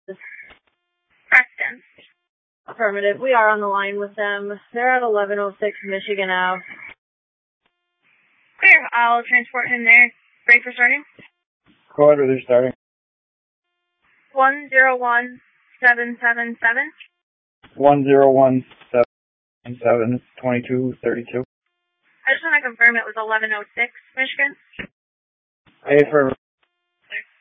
Preston. Affirmative. We are on the line with them. They're at 1106 Michigan Ave. Clear. I'll transport him there. Ready for starting? Go ahead with your starting. 101777. 1017 2232. I just want to confirm it was 1106 Michigan. A for